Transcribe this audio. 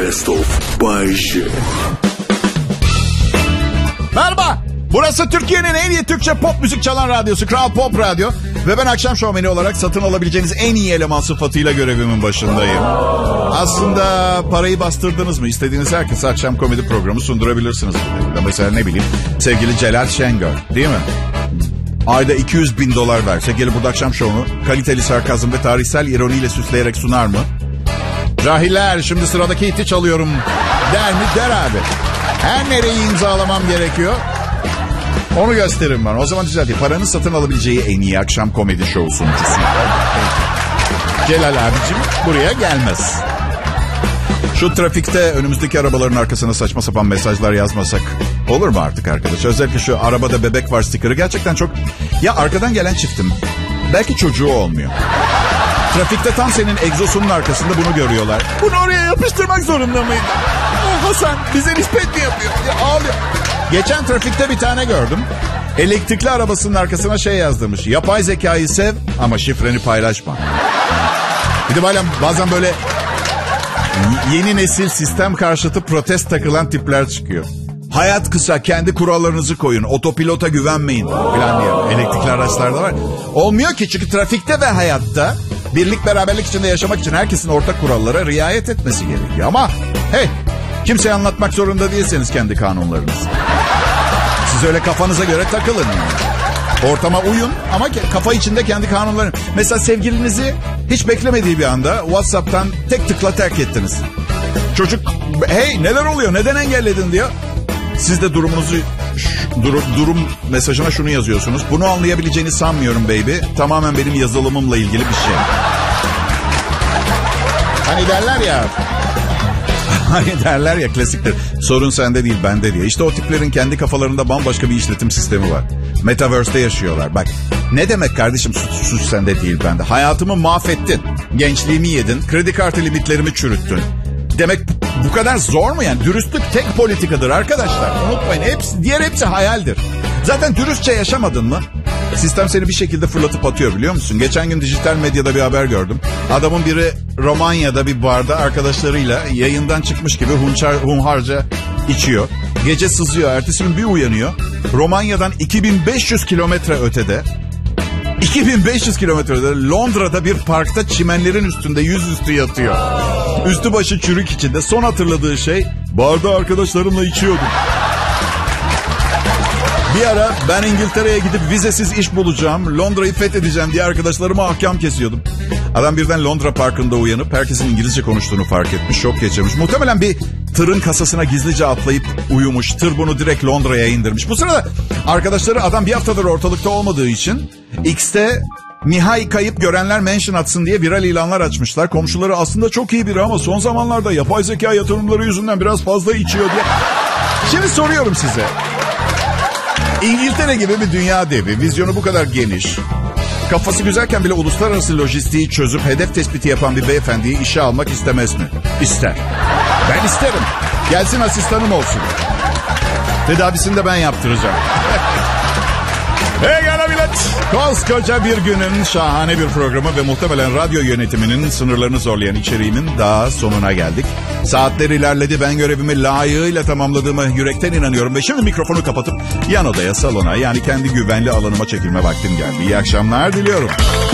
Best of Bay J. Merhaba. Burası Türkiye'nin en iyi Türkçe pop müzik çalan radyosu Kral Pop Radyo. Ve ben akşam şovmeni olarak satın alabileceğiniz en iyi eleman sıfatıyla görevimin başındayım. Aslında parayı bastırdınız mı? İstediğiniz herkese akşam komedi programı sundurabilirsiniz. Mesela ne bileyim sevgili Celal Şengör, değil mi? Ayda $200,000 verse gelip burada akşam şovunu kaliteli sarkazm ve tarihsel ironiyle süsleyerek sunar mı? Cahiller, şimdi sıradaki hiti çalıyorum der mi? Der abi. Her nereyi imzalamam gerekiyor? Onu gösteririm ben. O zaman güzel değil. Paranın satın alabileceği en iyi akşam komedi şovu sunucusu. Celal abicim buraya gelmez. Şu trafikte önümüzdeki arabaların arkasına saçma sapan mesajlar yazmasak olur mu artık arkadaş? Özellikle şu arabada bebek var stikeri gerçekten çok... Ya arkadan gelen çiftim belki çocuğu olmuyor. Trafikte tam senin egzosunun arkasında bunu görüyorlar. Bunu oraya yapıştırmak zorunda mıydı? Oh Hasan bize nispet mi yapıyor? Ya ağlıyor. Geçen trafikte bir tane gördüm. Elektrikli arabasının arkasına şey yazdırmış. Yapay zekayı sev ama şifreni paylaşma. Bir de bazen böyle yeni nesil sistem karşıtı protest takılan tipler çıkıyor. Hayat kısa, kendi kurallarınızı koyun, otopilota güvenmeyin falan diye elektrikli araçlarda var. Olmuyor ki çünkü trafikte ve hayatta birlik beraberlik içinde yaşamak için herkesin ortak kurallara riayet etmesi gerekiyor. Ama hey, kimseye anlatmak zorunda değilseniz kendi kanunlarınızı. Siz öyle kafanıza göre takılın yani. Ortama uyun ama kafa içinde kendi kanunlarını. Mesela sevgilinizi hiç beklemediği bir anda WhatsApp'tan tek tıkla terk ettiniz. Çocuk hey neler oluyor neden engelledin diyor. Siz de durumunuzu durum mesajına şunu yazıyorsunuz. Bunu anlayabileceğini sanmıyorum baby. Tamamen benim yazılımımla ilgili bir şey. Hani derler ya klasiktir. Sorun sende değil bende diye. İşte o tiplerin kendi kafalarında bambaşka bir işletim sistemi var. Metaverse'de yaşıyorlar. Bak ne demek kardeşim suç sende değil bende. Hayatımı mahvettin. Gençliğimi yedin. Kredi kartı limitlerimi çürüttün. Demek bu kadar zor mu yani? Dürüstlük tek politikadır arkadaşlar. Unutmayın diğer hepsi hayaldir. Zaten dürüstçe yaşamadın mı? Sistem seni bir şekilde fırlatıp atıyor biliyor musun? Geçen gün dijital medyada bir haber gördüm. Adamın biri Romanya'da bir barda arkadaşlarıyla yayından çıkmış gibi hunharca içiyor. Gece sızıyor. Ertesi gün bir uyanıyor. Romanya'dan 2500 kilometre ötede 2500 kilometrede Londra'da bir parkta çimenlerin üstünde yüzüstü yatıyor. Üstü başı çürük içinde. Son hatırladığı şey barda arkadaşlarımla içiyordum. Bir ara ben İngiltere'ye gidip vizesiz iş bulacağım, Londra'yı fethedeceğim diye arkadaşlarıma ahkam kesiyordum. Adam birden Londra parkında uyanıp herkesin İngilizce konuştuğunu fark etmiş, şok geçirmiş. Muhtemelen bir tırın kasasına gizlice atlayıp uyumuş. Tır bunu direkt Londra'ya indirmiş. Bu sırada arkadaşları adam bir haftadır ortalıkta olmadığı için X'te nihai kayıp görenler mention atsın diye viral ilanlar açmışlar. Komşuları aslında çok iyi biri ama son zamanlarda yapay zeka yatırımları yüzünden biraz fazla içiyor diye. Şimdi soruyorum size. İngiltere gibi bir dünya devi, vizyonu bu kadar geniş, kafası güzelken bile uluslararası lojistiği çözüp hedef tespiti yapan bir beyefendiyi işe almak istemez mi? İster. Ben isterim. Gelsin asistanım olsun. Tedavisini de ben yaptıracağım. Hey gana millet. Koskoca bir günün şahane bir programı ve muhtemelen radyo yönetiminin sınırlarını zorlayan içeriğimin daha sonuna geldik. Saatler ilerledi, ben görevimi layığıyla tamamladığıma yürekten inanıyorum ve şimdi mikrofonu kapatıp yan odaya, salona yani kendi güvenli alanıma çekilme vaktim geldi. İyi akşamlar diliyorum.